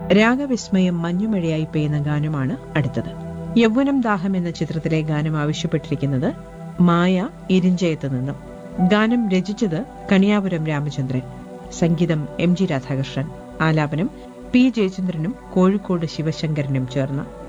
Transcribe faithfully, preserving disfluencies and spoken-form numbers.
രാഗവിസ്മയം മഞ്ഞുമഴയായി പെയ്യുന്ന ഗാനമാണ് അടുത്തത്. യൗവനം ദാഹം എന്ന ചിത്രത്തിലെ ഗാനം ആവശ്യപ്പെട്ടിരിക്കുന്നത് മായ ഇരിഞ്ചയത്ത് നിന്നും. ഗാനം രചിച്ചത് കണിയാപുരം രാമചന്ദ്രൻ, സംഗീതം എം ജി രാധാകൃഷ്ണൻ, ആലാപനം പി ജയചന്ദ്രനും കോഴിക്കോട് ശിവശങ്കരനും ചേർന്ന്.